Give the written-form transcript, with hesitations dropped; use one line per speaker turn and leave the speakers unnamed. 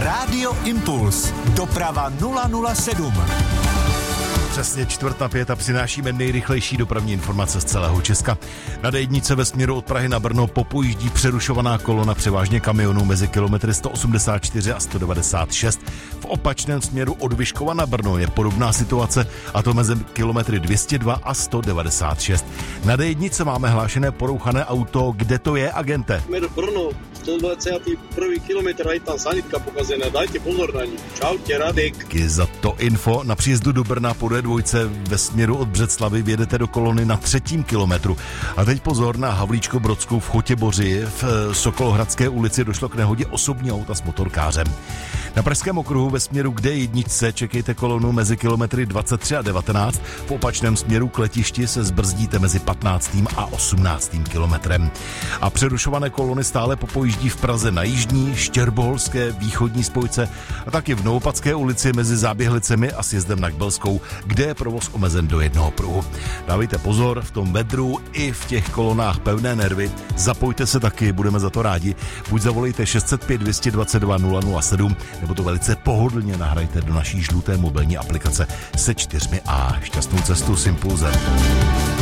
Rádio Impuls. Doprava 007.
Přesně 4:45 a přinášíme nejrychlejší dopravní informace z celého Česka. Na D1 ve směru od Prahy na Brno popojíždí přerušovaná kolona převážně kamionů mezi kilometry 184 a 196. V opačném směru od Vyškova na Brno je podobná situace, a to mezi kilometry 202 a 196. Na D1 máme hlášené porouchané auto. Kde to je, agente?
Směr Brno, 121. kilometr, je tam sanitka pokazená, dajte pozor na ní. Čaute, Radek.
Díky za to info. Na příjezdu do Brna po D2 ve směru od Břeclavi vjedete do kolony na 3. kilometru. A teď pozor na Havlíčko-Brodskou v Chotěboři. V Sokolohradské ulici došlo k nehodě osobního auta s motorkářem. Na Pražském okruhu ve směru k D1 čekejte kolonu mezi kilometry 23 a 19. V opačném směru k letišti se zbrzdíte mezi 15. a 18. kilometrem. A přerušované kolony stále popojíždí v Praze na jižní, štěrboholské, východní spojce a taky v Novopatské ulici mezi Záběhlicemi a sjezdem na Kbelskou, kde je provoz omezen do jednoho pruhu. Dávejte pozor, v tom vedru i v těch kolonách pevné nervy. Zapojte se taky, budeme za to rádi. Buď zavolejte 605 222 007, nebo to velice pohodlně nahrajte do naší žluté mobilní aplikace se 4A. Šťastnou cestu s Impulzem.